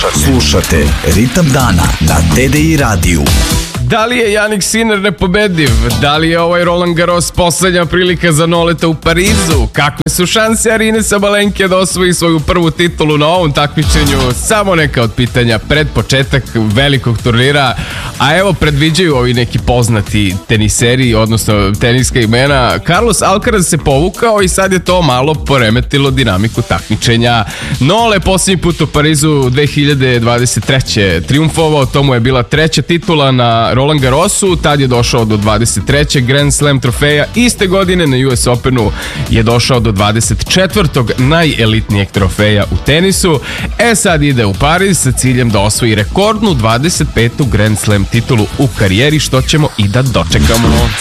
Slušate Ritam dana na TDI radiju. Da li je Jannik Sinner nepobediv? Da li je ovaj Roland Garros poslednja prilika za Noleta u Parizu? Kakve su šanse Arine Sabalenke da osvoji svoju prvu titulu na ovom takmičenju? Samo neka od pitanja pred početak velikog turnira. A evo predviđaju ovi neki poznati teniseri, odnosno teniska imena. Carlos Alcaraz se povukao i sad je to malo poremetilo dinamiku takmičenja. Nole posljednji put u Parizu 2023. triumfovao, to mu je bila treća titula na Roland Garrosu, tad je došao do 23. Grand Slam trofeja, iste godine na US Openu je došao do 24. najelitnijeg trofeja u tenisu. Sad ide u Pariz sa ciljem da osvoji rekordnu 25. Grand Slam titulu u karijeri, što ćemo i da dočekamo.